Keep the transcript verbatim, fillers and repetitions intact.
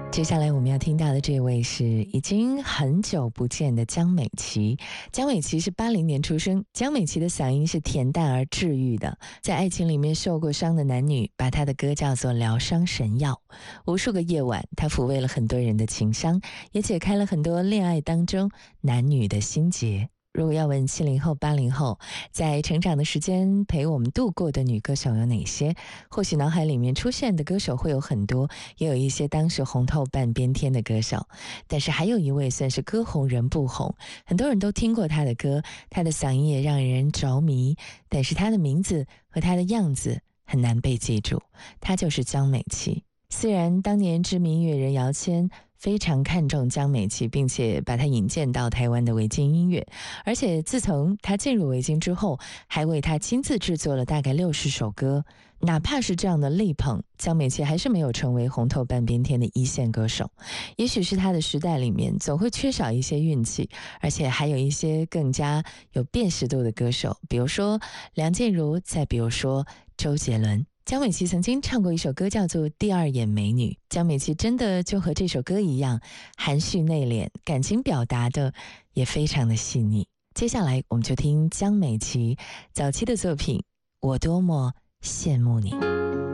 接下来我们要听到的这位是已经很久不见的江美琪。江美琪是八零年出生，江美琪的嗓音是恬淡而治愈的，在爱情里面受过伤的男女把她的歌叫做疗伤神药。无数个夜晚，她抚慰了很多人的情伤，也解开了很多恋爱当中男女的心结。如果要问七零后八零后在成长的时间陪我们度过的女歌手有哪些，或许脑海里面出现的歌手会有很多，也有一些当时红透半边天的歌手，但是还有一位算是歌红人不红，很多人都听过他的歌，他的嗓音也让人着迷，但是他的名字和他的样子很难被记住，他就是江美琪。虽然当年知名音乐人姚谦非常看重江美琪，并且把她引荐到台湾的维京音乐，而且自从她进入维京之后，还为她亲自制作了大概六十首歌。哪怕是这样的力捧，江美琪还是没有成为红透半边天的一线歌手。也许是她的时代里面总会缺少一些运气，而且还有一些更加有辨识度的歌手，比如说梁静茹，再比如说周杰伦。江美琪曾经唱过一首歌叫做《第二眼美女》，江美琪真的就和这首歌一样，含蓄内敛，感情表达的也非常的细腻。接下来我们就听江美琪早期的作品《我多么羡慕你》。